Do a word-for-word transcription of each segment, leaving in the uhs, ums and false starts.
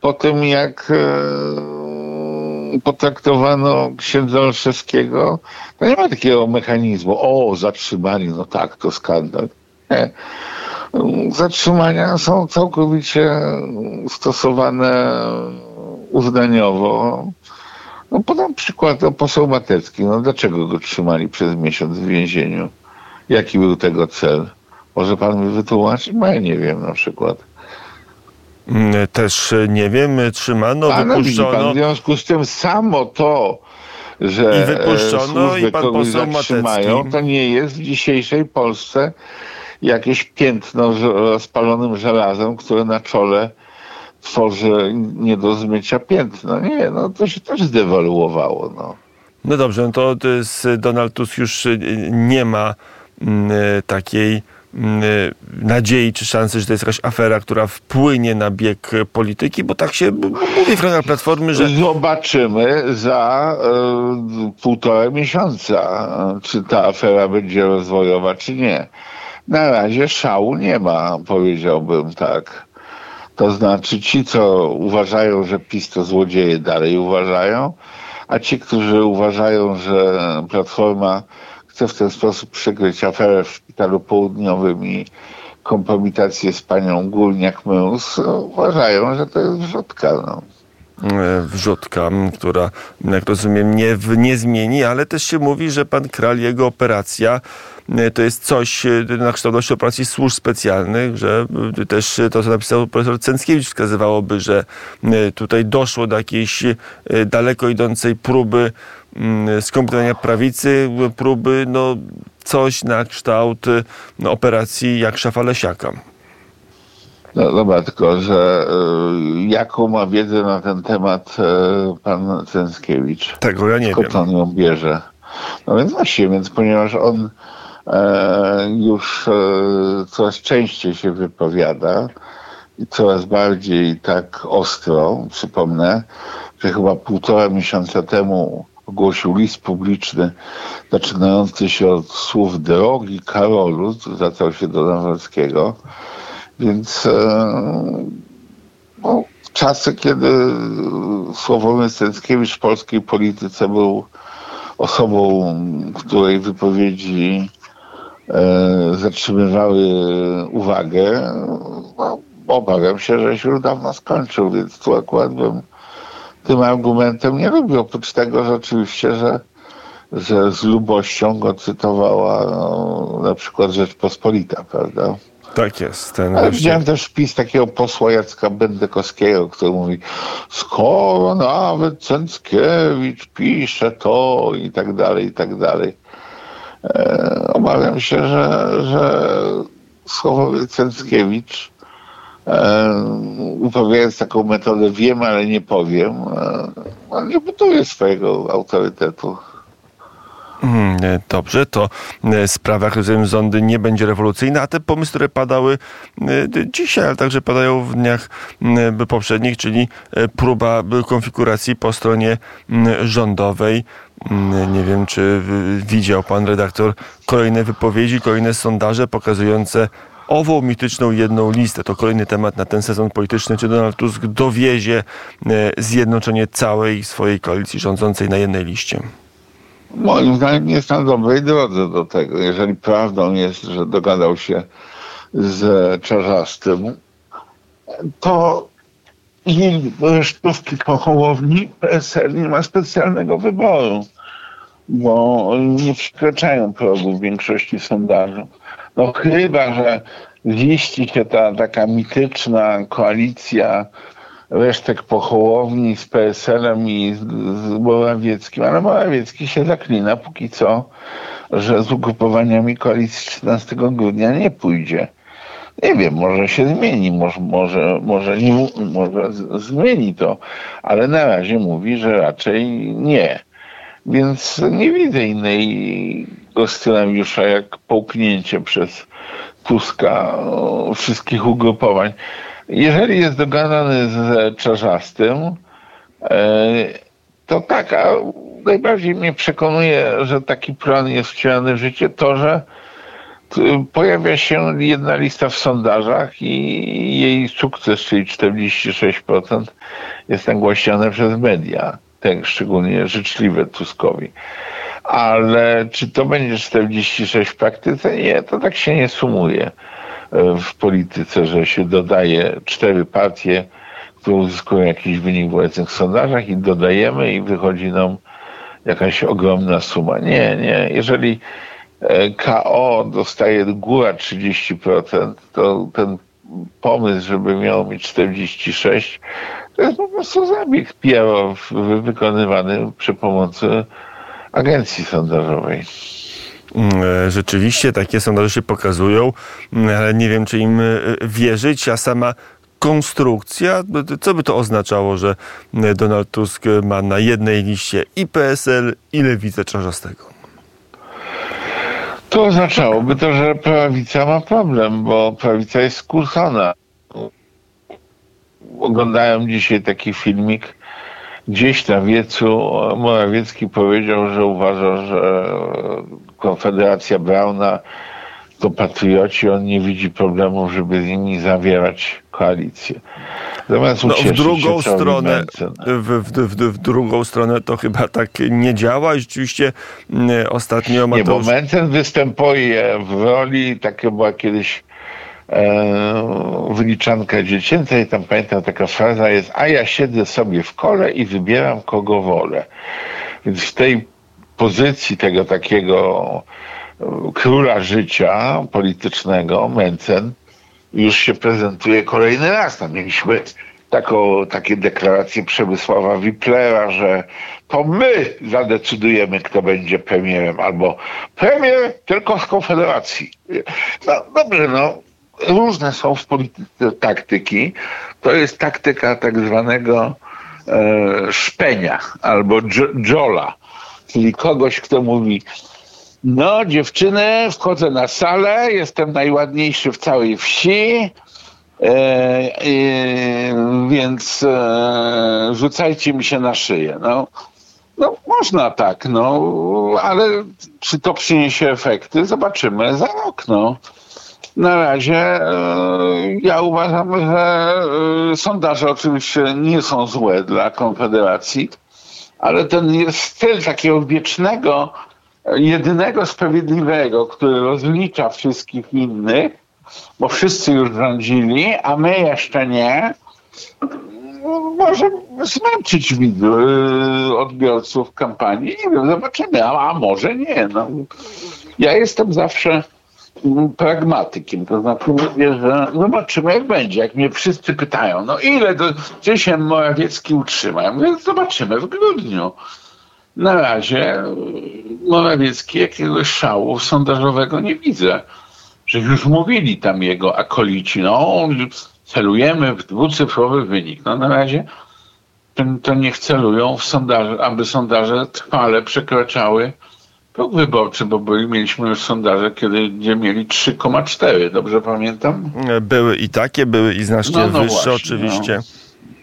po tym jak e, potraktowano księdza Olszewskiego, to nie ma takiego mechanizmu, o, zatrzymali, no tak, to skandal. Nie. Zatrzymania są całkowicie stosowane uznaniowo. No podam przykład, no, poseł Matecki. No dlaczego go trzymali przez miesiąc w więzieniu? Jaki był tego cel? Może pan mi wytłumaczyć? No ja nie wiem na przykład. Też nie wiem. Trzymano, A, no, wypuszczono. Pan, w związku z tym samo to, że I wypuszczono, służby i pan kogoś poseł zatrzymają, Matecki. to nie jest w dzisiejszej Polsce jakieś piętno rozpalonym żelazem, które na czole tworzy nie do zmycia piętno. Nie, no to się też zdewaluowało. No, no dobrze, no to z Donald Tusk już nie ma m, takiej m, nadziei czy szansy, że to jest jakaś afera, która wpłynie na bieg polityki, bo tak się mówi w ramach Platformy, że... Zobaczymy za y, półtora miesiąca, czy ta afera będzie rozwojowa, czy nie. Na razie szału nie ma, powiedziałbym tak. To znaczy ci, co uważają, że PiS to złodzieje, dalej uważają, a ci, którzy uważają, że Platforma chce w ten sposób przykryć aferę w Szpitalu Południowym i kompromitację z panią Górniak-Mróz, uważają, że to jest wrzutka. No. Wrzutka, która, jak rozumiem, nie, nie zmieni, ale też się mówi, że pan Kral, jego operacja to jest coś na kształt operacji służb specjalnych, że też to, co napisał profesor Cęckiewicz, wskazywałoby, że tutaj doszło do jakiejś daleko idącej próby skompletowania prawicy, próby no, coś na kształt no, operacji jak szafa Lesiaka. No dobra, tylko że y, jaką ma wiedzę na ten temat y, pan Cęckiewicz? Tego ja nie Skąd wiem. on ją bierze? No więc właśnie, więc ponieważ on e, już e, coraz częściej się wypowiada i coraz bardziej tak ostro, przypomnę, że chyba półtora miesiąca temu ogłosił list publiczny zaczynający się od słów drogi Karolu, zwracał się do Nawrockiego. Więc e, no, czasy, kiedy Sławomir Cęckiewicz w polskiej polityce był osobą, której wypowiedzi e, zatrzymywały uwagę, no, obawiam się, że się już dawno skończył, więc tu akurat bym tym argumentem nie lubił. Oprócz tego, że oczywiście, że, że z lubością go cytowała no, na przykład Rzeczpospolita, prawda? Tak jest. Ten Ale właśnie... widziałem też wpis takiego posła Jacka Bendekowskiego, który mówi, skoro nawet Cęckiewicz pisze to i tak dalej, i tak dalej. E, obawiam się, że, że Sławomir Cęckiewicz e, uprawiając taką metodę wiem, ale nie powiem, e, on nie buduje swojego autorytetu. Dobrze, to sprawa, którym rządy nie będzie rewolucyjna, a te pomysły, które padały dzisiaj, ale także padają w dniach poprzednich, czyli próba konfiguracji po stronie rządowej. Nie wiem, czy widział pan redaktor kolejne wypowiedzi, kolejne sondaże pokazujące ową mityczną jedną listę. To kolejny temat na ten sezon polityczny. Czy Donald Tusk dowiezie zjednoczenie całej swojej koalicji rządzącej na jednej liście? Moim zdaniem jest na dobrej drodze do tego. Jeżeli prawdą jest, że dogadał się z Czarzastym, to i resztówki po Hołowni P S L nie ma specjalnego wyboru, bo nie przekraczają progu w większości sondażu. No chyba, że ziści się ta taka mityczna koalicja resztek po Hołowni z P S L-em i z, z Morawieckim, ale Morawiecki się zaklina póki co, że z ugrupowaniami koalicji trzynastego grudnia nie pójdzie. Nie wiem, może się zmieni, może, może, może, nie, może z, zmieni to, ale na razie mówi, że raczej nie. Więc nie widzę innego scenariusza jak połknięcie przez Tuska o, wszystkich ugrupowań. Jeżeli jest dogadany z Czarzastym, to tak, a najbardziej mnie przekonuje, że taki plan jest wcielany w życie, to, że pojawia się jedna lista w sondażach i jej sukces, czyli czterdzieści sześć procent, jest nagłaśniany przez media, tak szczególnie życzliwe Tuskowi. Ale czy to będzie czterdzieści sześć w praktyce? Nie, to tak się nie sumuje w polityce, że się dodaje cztery partie, które uzyskują jakiś wynik w obecnych sondażach i dodajemy i wychodzi nam jakaś ogromna suma. Nie, nie. Jeżeli K O dostaje góra trzydzieści procent, to ten pomysł, żeby miał mieć czterdzieści sześć procent, to jest po prostu zabieg P R owski wykonywany przy pomocy agencji sondażowej. Rzeczywiście takie sondaże się pokazują, ale nie wiem, czy im wierzyć, a sama konstrukcja, co by to oznaczało, że Donald Tusk ma na jednej liście i P S L, i Lewicę Czarzastego? To oznaczałoby to, że prawica ma problem, bo prawica jest skłócona. Oglądałem dzisiaj taki filmik, gdzieś na wiecu Morawiecki powiedział, że uważa, że Konfederacja Brauna to patrioci, on nie widzi problemu, żeby z nimi zawierać koalicję. Zamiast no, w drugą się, stronę w, w, w, w drugą stronę to chyba tak nie działa i rzeczywiście nie, ostatnio Mateusz... Nie, bo Mencen występuje w roli, taka była kiedyś e, wyliczanka dziecięca i tam pamiętam taka fraza jest, a ja siedzę sobie w kole i wybieram kogo wolę. Więc w tej pozycji tego takiego króla życia politycznego Mencen już się prezentuje kolejny raz. Tam mieliśmy taką, takie deklaracje Przemysława Wiplera, że to my zadecydujemy, kto będzie premierem, albo premier tylko z Konfederacji. No dobrze, no różne są w polityce taktyki. To jest taktyka tak zwanego e, szpenia albo dżola, czyli kogoś, kto mówi: no dziewczyny, wchodzę na salę, jestem najładniejszy w całej wsi, e, e, więc e, rzucajcie mi się na szyję. No, no można tak, no, ale czy to przyniesie efekty? Zobaczymy za rok, no. Na razie e, ja uważam, że e, sondaże oczywiście nie są złe dla Konfederacji, ale ten jest styl takiego wiecznego, jedynego sprawiedliwego, który rozlicza wszystkich innych, bo wszyscy już rządzili, a my jeszcze nie, może zmęczyć widzów, odbiorców kampanii. Nie wiem, zobaczymy, a, a może nie. No. Ja jestem zawsze pragmatykiem, to znaczy mówię, że zobaczymy jak będzie. Jak mnie wszyscy pytają, no ile to, gdzie się Morawiecki utrzyma? Ja mówię, zobaczymy w grudniu. Na razie Morawiecki jakiegoś szału sondażowego nie widzę. Że już mówili tam jego akolici, no celujemy w dwucyfrowy wynik. No na razie to niech celują w sondaże, aby sondaże trwale przekraczały próg wyborczy, bo byli, mieliśmy już sondaże, kiedy gdzie mieli trzy przecinek cztery, dobrze pamiętam? Były i takie, były i znacznie no, no wyższe właśnie, oczywiście. No.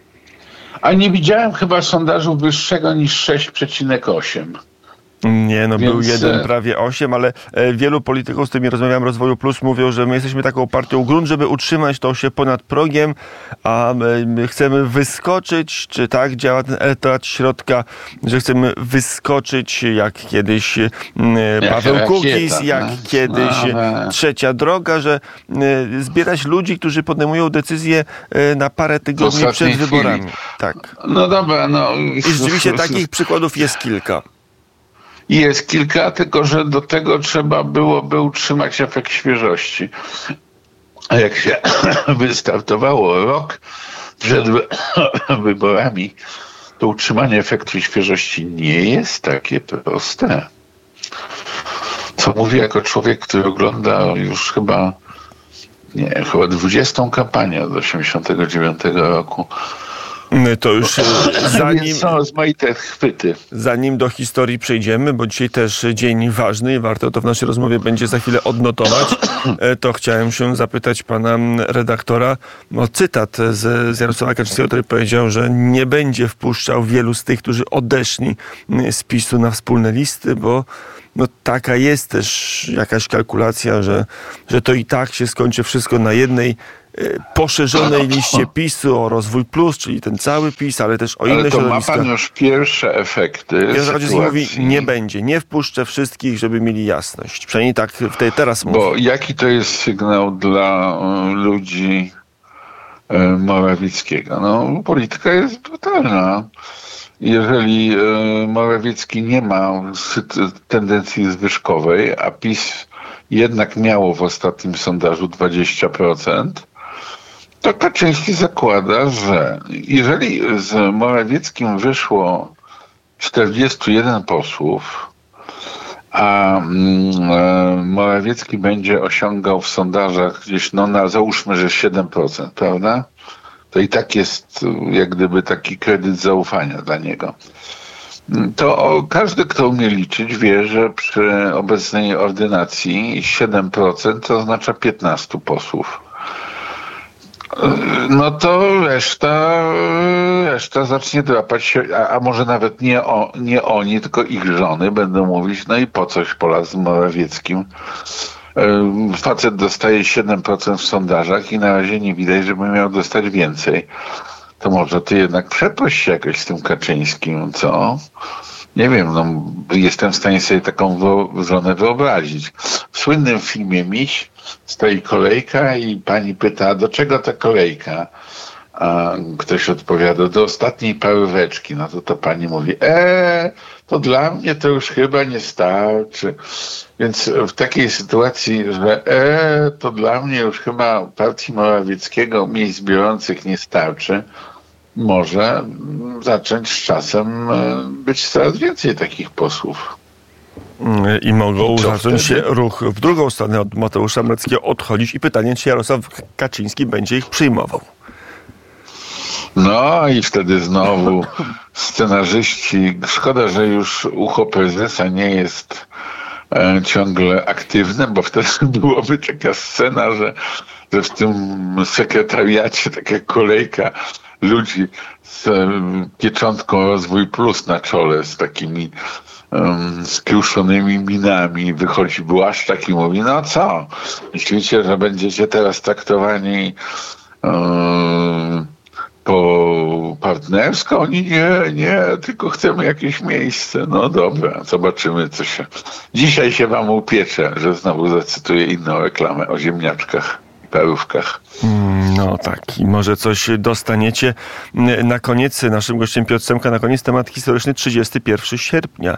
A nie widziałem chyba sondażu wyższego niż sześć przecinek osiem. Nie, no Więc... był jeden prawie osiem, ale wielu polityków, z którymi rozmawiam, Rozwoju Plus, mówią, że my jesteśmy taką partią grunt, żeby utrzymać to się ponad progiem, a my chcemy wyskoczyć, czy tak działa ten elektorat środka, że chcemy wyskoczyć jak kiedyś Paweł jak Kukiz, jak no. kiedyś no, Trzecia Droga, że zbierać ludzi, którzy podejmują decyzje na parę tygodni przed wyborami. Tak. No dobra, no. I rzeczywiście takich przykładów jest kilka. Jest kilka, tylko że do tego trzeba byłoby utrzymać efekt świeżości. A jak się wystartowało rok przed wyborami, to utrzymanie efektu świeżości nie jest takie proste. Co mówię jako człowiek, który ogląda już chyba, nie, chyba dwudziestą kampanię od osiemdziesiątego dziewiątego roku. To już zanim, są rozmaite chwyty. Zanim do historii przejdziemy, bo dzisiaj też dzień ważny i warto to w naszej rozmowie będzie za chwilę odnotować, to chciałem się zapytać pana redaktora o cytat z, z Jarosława Kaczyńskiego, który powiedział, że nie będzie wpuszczał wielu z tych, którzy odeszli z PiSu na wspólne listy, bo no taka jest też jakaś kalkulacja, że, że to i tak się skończy wszystko na jednej poszerzonej liście PiSu o Rozwój Plus, czyli ten cały PiS, ale też o inne ale to środowiska. ma pan już pierwsze efekty. Ja zaraz mówi, nie będzie, nie wpuszczę wszystkich, żeby mieli jasność. Przynajmniej tak w tej teraz mówię. Bo jaki to jest sygnał dla ludzi Morawieckiego? No, polityka jest brutalna. Jeżeli Morawiecki nie ma tendencji zwyżkowej, a PiS jednak miało w ostatnim sondażu dwadzieścia procent, to Kaczyński zakłada, że jeżeli z Morawieckim wyszło czterdziestu jeden posłów, a Morawiecki będzie osiągał w sondażach gdzieś, no na, załóżmy, że siedem procent, prawda? To i tak jest jak gdyby taki kredyt zaufania dla niego. To każdy, kto umie liczyć, wie, że przy obecnej ordynacji siedem procent to oznacza piętnastu posłów. No to reszta, reszta zacznie drapać się, a, a może nawet nie, o, nie oni, tylko ich żony będą mówić, no i po coś Polak z Morawieckim. Facet dostaje siedem procent w sondażach i na razie nie widać, żeby miał dostać więcej. To może ty jednak przeproś się jakoś z tym Kaczyńskim, co? Nie wiem, no jestem w stanie sobie taką żonę wyobrazić. W słynnym filmie Miś stoi kolejka i pani pyta, do czego ta kolejka? A ktoś odpowiada, do ostatniej paróweczki. No to ta pani mówi, eee, to dla mnie to już chyba nie starczy. Więc w takiej sytuacji, że eee, to dla mnie już chyba partii Morawieckiego miejsc biorących nie starczy, może zacząć z czasem być coraz więcej takich posłów. I mogą I zacząć wtedy? się ruch w drugą stronę od Mateusza Morawieckiego odchodzić i pytanie, czy Jarosław Kaczyński będzie ich przyjmował. No i wtedy znowu scenarzyści, szkoda, że już ucho prezesa nie jest e, ciągle aktywne, bo wtedy byłoby taka scena, że, że w tym sekretariacie taka kolejka ludzi z e, pieczątką Rozwój Plus na czole, z takimi um, skruszonymi minami, wychodzi Błaszczak i mówi, no co, myślicie, że będziecie teraz traktowani um, po partnersko? Oni nie, nie, tylko chcemy jakieś miejsce. No dobra, zobaczymy, co się... Dzisiaj się wam upiecze, że znowu zacytuję inną reklamę o ziemniaczkach i parówkach. No tak, i może coś dostaniecie. Na koniec, naszym gościem Piotr Semka, na koniec temat historyczny, trzydziestego pierwszego sierpnia.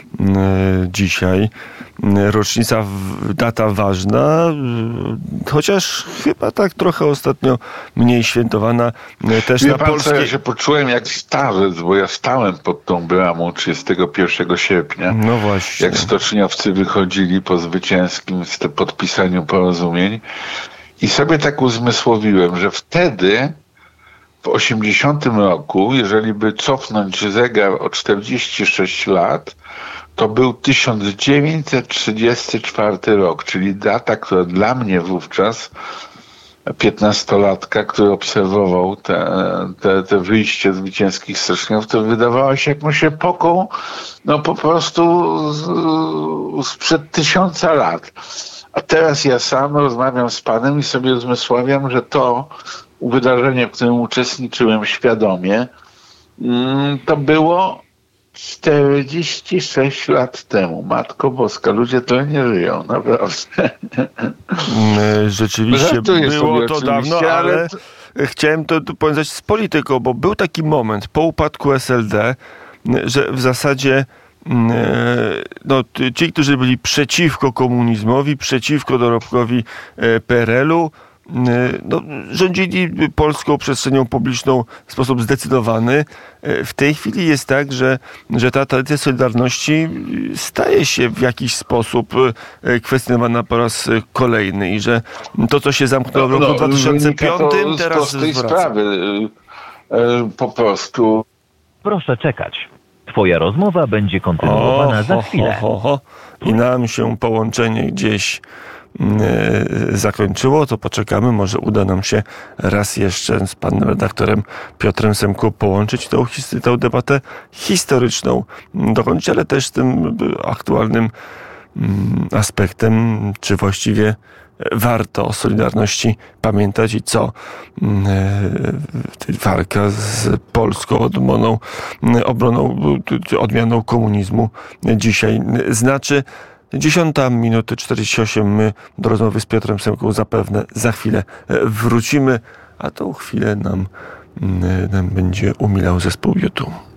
Dzisiaj rocznica, data ważna, chociaż chyba tak trochę ostatnio mniej świętowana też Wie na pan, polskie... co, ja się poczułem jak starzec, bo ja stałem pod tą bramą trzydziestego pierwszego sierpnia. No właśnie. Jak stoczniowcy wychodzili po zwycięskim podpisaniu porozumień. I sobie tak uzmysłowiłem, że wtedy, w osiemdziesiątym roku, jeżeli by cofnąć zegar o czterdzieści sześć lat, to był tysiąc dziewięćset trzydziesty czwarty rok, czyli data, która dla mnie wówczas, piętnastolatka, który obserwował te, te, te wyjście zwycięskich stoczniowców, wydawała się jakąś epoką, no po prostu z, sprzed tysiąca lat. A teraz ja sam rozmawiam z panem i sobie uzmysławiam, że to wydarzenie, w którym uczestniczyłem świadomie, to było czterdzieści sześć lat temu. Matko Boska, ludzie to nie żyją, naprawdę. Rzeczywiście Żartuję było to sobie dawno, ale... ale chciałem to powiązać z polityką, bo był taki moment po upadku S L D, że w zasadzie no, ci, którzy byli przeciwko komunizmowi, przeciwko dorobkowi P R L u, no, rządzili polską przestrzenią publiczną w sposób zdecydowany. W tej chwili jest tak, że, że ta tradycja Solidarności staje się w jakiś sposób kwestionowana po raz kolejny i że to, co się zamknęło w roku no, dwa tysiące piątym, to teraz z tej wraca. sprawy po prostu. Proszę czekać. Twoja rozmowa będzie kontynuowana o, za ho, chwilę. Ho, ho, ho. I nam się połączenie gdzieś yy, zakończyło, to poczekamy. Może uda nam się raz jeszcze z panem redaktorem Piotrem Semką połączyć tą, tę debatę historyczną dokończyć, ale też z tym aktualnym aspektem, czy właściwie warto o Solidarności pamiętać i co walka z polską odmoną, obroną, odmianą komunizmu dzisiaj znaczy. Dziesiąta minuty czterdzieści osiem. My do rozmowy z Piotrem Semką zapewne za chwilę wrócimy, a tą chwilę nam, nam będzie umilał zespół YouTube.